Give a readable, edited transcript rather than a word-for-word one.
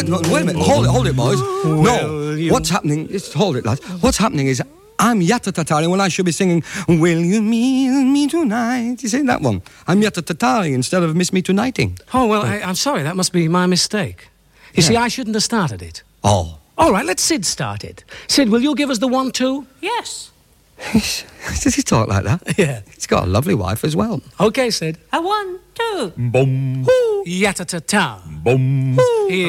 wait a minute. Hold it, boys. No. What's happening? Hold it, lads. What's happening is I'm Yatta-Tatari when I should be singing Will You Meet Me Tonight? You see that one? I'm Yatta-Tatari instead of Miss Me Tonighting. Oh, well, I'm sorry. That must be my mistake. You see, I shouldn't have started it. Oh. All right, let Sid start it. Sid, will you give us the 1-2? Yes. Does he talk like that? Yeah. He's got a lovely wife as well. Okay, Sid. A 1, 2. Boom. Yatta-ta-ta. Boom. Here